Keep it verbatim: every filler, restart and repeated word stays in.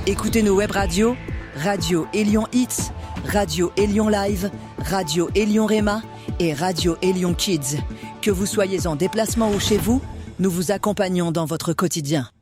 Écoutez nos web radios, Radio Élion Hits, Radio Élion Live, Radio Élion Réma et Radio Élion Kids. Que vous soyez en déplacement ou chez vous, nous vous accompagnons dans votre quotidien.